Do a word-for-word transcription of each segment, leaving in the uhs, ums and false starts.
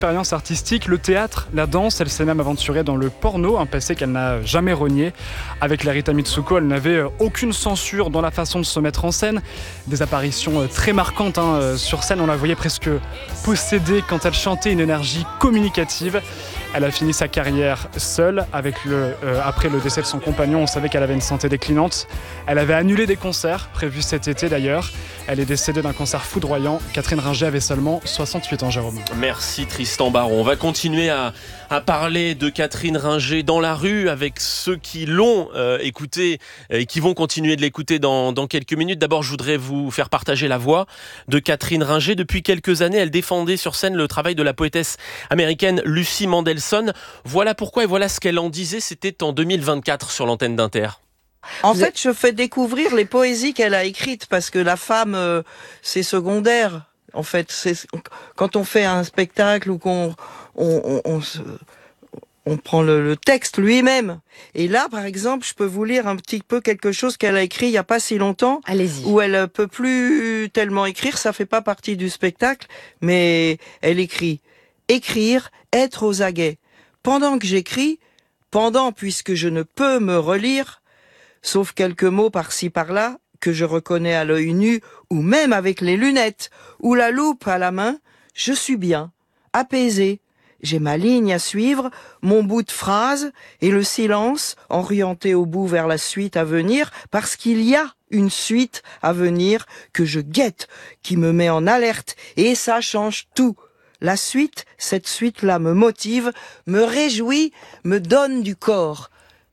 Expérience artistique, le théâtre, la danse, elle s'est même aventurée dans le porno, un passé qu'elle n'a jamais renié. Avec Larita Mitsuko, elle n'avait aucune censure dans la façon de se mettre en scène. Des apparitions très marquantes hein. Sur scène, on la voyait presque possédée quand elle chantait, une énergie communicative. Elle a fini sa carrière seule. Avec le, euh, après le décès de son compagnon, on savait qu'elle avait une santé déclinante. Elle avait annulé des concerts, prévus cet été d'ailleurs. Elle est décédée d'un cancer foudroyant. Catherine Ringer avait seulement soixante-huit ans, Jérôme. Merci Tristan Baron. On va continuer à, à parler de Catherine Ringer dans la rue avec ceux qui l'ont euh, écouté et qui vont continuer de l'écouter dans, dans quelques minutes. D'abord, je voudrais vous faire partager la voix de Catherine Ringer. Depuis quelques années, elle défendait sur scène le travail de la poétesse américaine Lucy Mandelson. Voilà pourquoi et voilà ce qu'elle en disait. C'était en deux mille vingt-quatre sur l'antenne d'Inter. En fait, je fais découvrir les poésies qu'elle a écrites parce que la femme, euh, c'est secondaire. En fait, c'est quand on fait un spectacle ou qu'on on, on, on, se, on prend le, le texte lui-même. Et là, par exemple, je peux vous lire un petit peu quelque chose qu'elle a écrit il y a pas si longtemps. Allez-y. Où elle peut plus tellement écrire, ça fait pas partie du spectacle, mais elle écrit « Écrire, être aux aguets. Pendant que j'écris, pendant puisque je ne peux me relire, sauf quelques mots par-ci par-là, que je reconnais à l'œil nu, ou même avec les lunettes, ou la loupe à la main, je suis bien, apaisé. J'ai ma ligne à suivre, mon bout de phrase, et le silence, orienté au bout vers la suite à venir, parce qu'il y a une suite à venir que je guette, qui me met en alerte, et ça change tout. La suite, cette suite-là me motive, me réjouit, me donne du corps.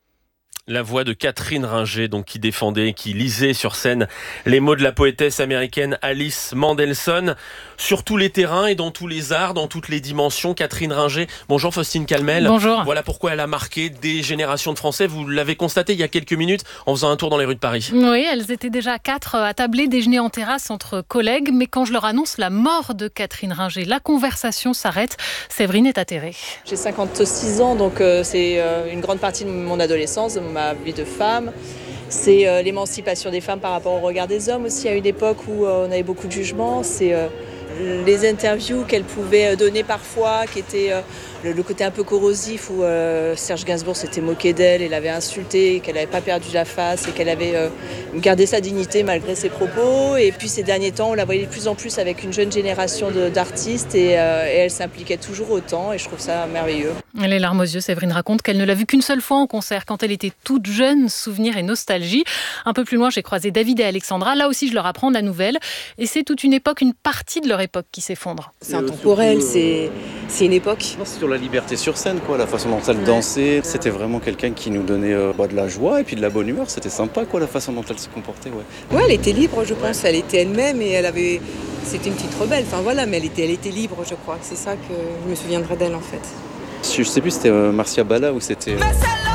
La voix de Catherine Ringer, donc qui défendait, qui lisait sur scène les mots de la poétesse américaine Alice Mandelson sur tous les terrains et dans tous les arts, dans toutes les dimensions. Catherine Ringer. Bonjour Faustine Calmel. Bonjour. Voilà pourquoi elle a marqué des générations de Français. Vous l'avez constaté il y a quelques minutes en faisant un tour dans les rues de Paris. Oui, elles étaient déjà quatre à tabler, déjeuner en terrasse entre collègues. Mais quand je leur annonce la mort de Catherine Ringer, la conversation s'arrête. Séverine est atterrée. J'ai cinquante-six ans, donc euh, c'est euh, une grande partie de mon adolescence, de ma vie de femme. C'est euh, l'émancipation des femmes par rapport au regard des hommes aussi, à une époque où euh, on avait beaucoup de jugements. C'est euh, les interviews qu'elle pouvait donner parfois, qui étaient euh, le, le côté un peu corrosif, où euh, Serge Gainsbourg s'était moqué d'elle, et l'avait insultée, qu'elle n'avait pas perdu la face et qu'elle avait euh, gardé sa dignité malgré ses propos. Et puis ces derniers temps, on la voyait de plus en plus avec une jeune génération de, d'artistes et, euh, et elle s'impliquait toujours autant, et je trouve ça merveilleux. Les larmes aux yeux, Séverine raconte qu'elle ne l'a vue qu'une seule fois en concert, quand elle était toute jeune. Souvenir et nostalgie. Un peu plus loin, j'ai croisé David et Alexandra. Là aussi, je leur apprends la nouvelle. Et c'est toute une époque, une partie de leur époque qui s'effondre. C'est intemporel, c'est, c'est une époque. C'est sur la liberté sur scène, quoi, la façon dont elle dansait. C'était vraiment quelqu'un qui nous donnait euh, bah, de la joie et puis de la bonne humeur. C'était sympa, quoi, la façon dont elle se comportait. Ouais, ouais elle était libre, je pense. Elle était elle-même et elle avait... C'était une petite rebelle, enfin voilà, mais elle était, elle était libre, je crois. C'est ça que je me souviendrai d'elle, en fait. Je sais plus, c'était euh, Marcia Balla ou c'était... Euh...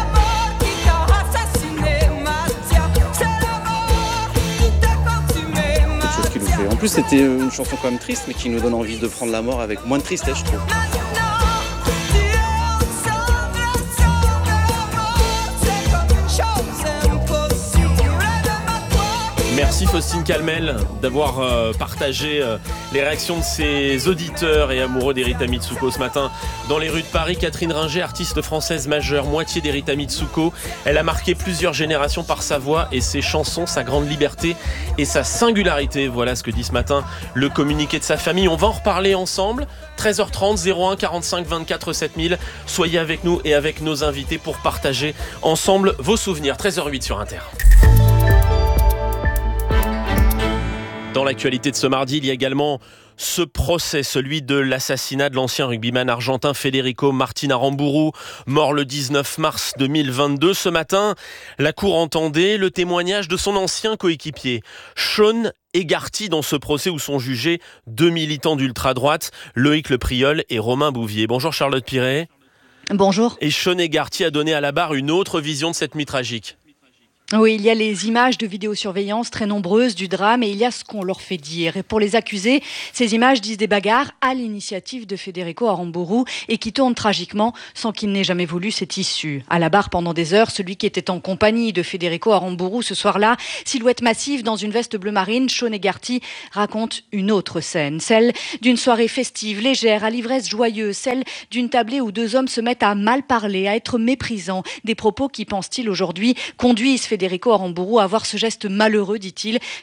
En plus, c'était une chanson quand même triste, mais qui nous donne envie de prendre la mort avec moins de tristesse, je trouve. Merci Faustine Calmel d'avoir euh, partagé euh, les réactions de ses auditeurs et amoureux d'Erita Mitsuko ce matin dans les rues de Paris. Catherine Ringer, artiste française majeure, moitié d'Erita Mitsuko. Elle a marqué plusieurs générations par sa voix et ses chansons, sa grande liberté et sa singularité. Voilà ce que dit ce matin le communiqué de sa famille. On va en reparler ensemble. treize heures trente, zéro un quarante-cinq vingt-quatre sept mille. Soyez avec nous et avec nos invités pour partager ensemble vos souvenirs. treize heures huit sur Inter. Dans l'actualité de ce mardi, il y a également ce procès, celui de l'assassinat de l'ancien rugbyman argentin Federico Martin Aramburu, mort le dix-neuf mars deux mille vingt-deux. Ce matin, la cour entendait le témoignage de son ancien coéquipier, Sean Egarty, dans ce procès où sont jugés deux militants d'ultra-droite, Loïc Le Priol et Romain Bouvier. Bonjour Charlotte Piret. Bonjour. Et Sean Egarty a donné à la barre une autre vision de cette nuit tragique. Oui, il y a les images de vidéosurveillance très nombreuses du drame et il y a ce qu'on leur fait dire. Et pour les accusés, ces images disent des bagarres à l'initiative de Federico Aramburu et qui tournent tragiquement sans qu'il n'ait jamais voulu cette issue. À la barre pendant des heures, celui qui était en compagnie de Federico Aramburu ce soir-là, silhouette massive dans une veste bleu marine, Sean Egarty raconte une autre scène, celle d'une soirée festive, légère, à l'ivresse joyeuse, celle d'une tablée où deux hommes se mettent à mal parler, à être méprisants. Des propos qui, pense-t-il aujourd'hui, conduisent Federico Aramburu à avoir ce geste malheureux, dit-il,